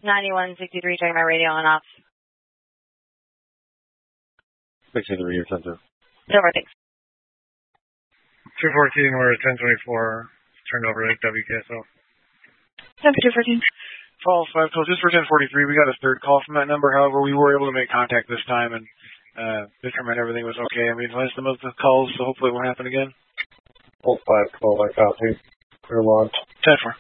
9163, checking my radio on off. 63, your 10-2. Silver, thanks. 214, we're at 1024, turned over at WKSL. 214. False 512, just for 1043, we got a third call from that number. However, we were able to make contact this time and determine everything was okay. I mean, advised them of the calls, so hopefully it won't happen again. False 512, I copy. Clear log. 10-4.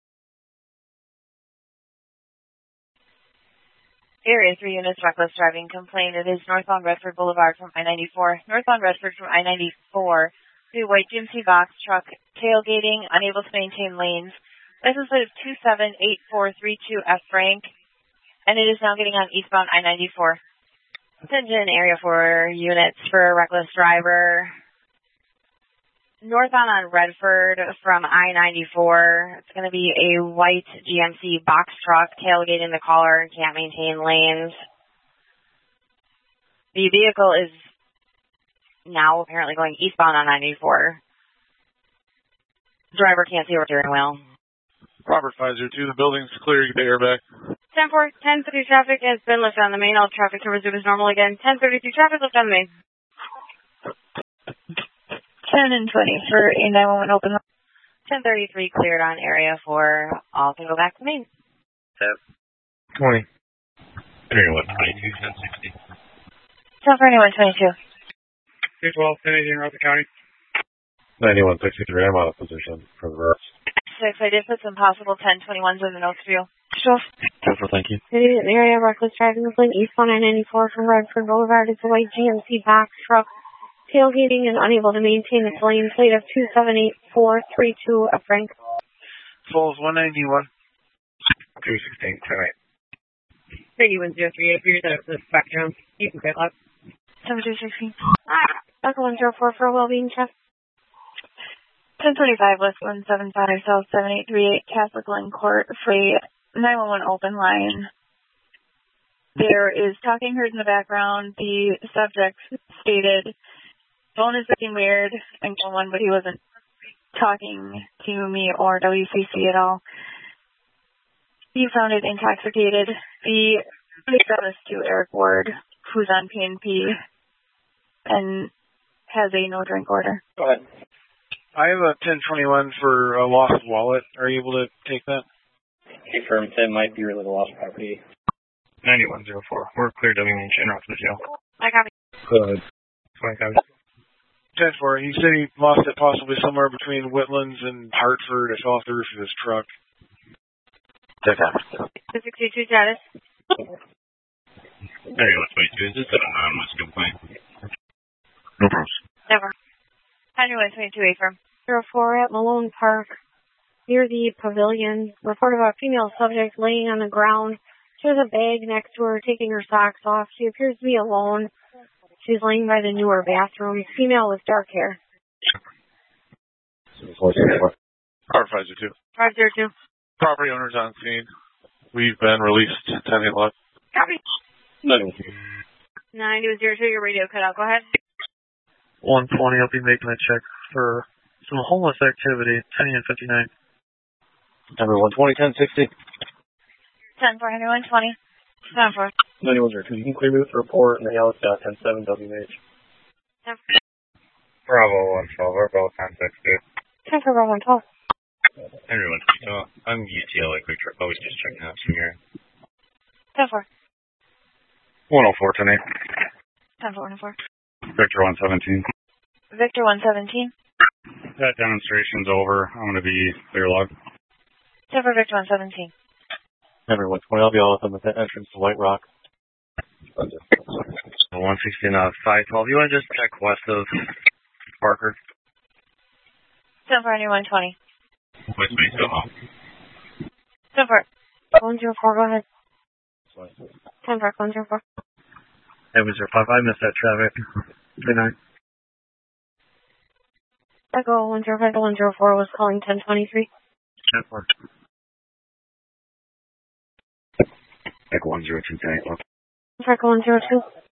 Area 3 units, reckless driving complaint. It is northbound Redford Boulevard from I-94. Northbound Redford from I-94. The white GMC box truck tailgating, unable to maintain lanes. License plate of 278432F Frank, and it is now getting on eastbound I-94. Attention area 4 units for a reckless driver. Northbound on Redford from I-94. It's going to be a white GMC box truck tailgating the caller, can't maintain lanes. The vehicle is now apparently going eastbound on 94. Driver can't see her steering wheel. Robert 502, the building's clear, you get the airbag. 10-4, 10-3 traffic has been lifted on the main. All traffic to resume as normal again. 10-32 traffic lifted on the main. 10 and 20 for a 911 open. 1033 cleared on area 4. All can go back to main. 20. Area 122, 1060. 10 for anyone, 22. 212, 1018, Rutherford County. 9163, I'm out of position for the rest. 6, I did put some possible 1021s in the notes for you. Sure. 10-4, thank you. An area of reckless driving complaint eastbound I-94 from Redford Boulevard. It's a white GMC box truck tailgating and unable to maintain its lane. Plate of 278432 F Frank. Falls 191. 216, tonight. 3103, you're the spectrum. You can get up. 7216. Echo 104 for a well-being check. 1025 West 175 South 7838 Catholic Glen Court Free 911 open line. There is talking heard in the background. The subject stated, phone is looking weird and going, but he wasn't talking to me or WCC at all. He sounded intoxicated. The police brought us to Eric Ward, who's on PNP and has a no drink order. Go ahead. I have a 1021 for a lost wallet. Are you able to take that? Confirmed 10 might be related to lost property. 9104, we're clear WH en route to the jail. I copy. Go ahead. 20 10-4. He said he lost it possibly somewhere between Whitlands and Hartford. It fell off the roof of his truck. Check out. 262 status. Area 122, is this an anonymous complaint? No problem. Never. 9122 A firm. 04 at Malone Park, near the pavilion. Report about a female subject laying on the ground. She has a bag next to her, taking her socks off. She appears to be alone. She's laying by the newer bathroom. Female with dark hair. Car 502. 502. Property owners on scene. We've been released. 10-8 left. Copy. 92. 9202, your radio cut out. Go ahead. 120, I'll be making a check for some homeless activity, 10 and 59. Number 120, 1060. 10 for Henry 120. 10 for. 9102, you can clear me with the report and the Alex 10-7 WH. 10 for. Bravo 112, we're both 1060. 10 for Bravo 112. Area 122, I'm UTLA Quick Trip. Always just checking out from here. 10 for. 104, 10 10-8. for 104. Victor 117. Victor 117. That demonstration's over. I'm going to be clear log. 10 for Victor 117. Number 120, I'll be all with them at the entrance to White Rock. 116, 512. You want to just check west of Parker? 10 for Henry 120. West Bay, Soho. 10 for. 104, go ahead. 10 for 104. Hey, was there 5? I missed that traffic. Good night. Echo 105 104 was calling 1023. 10-4. Echo 102, 10-8. Echo 102.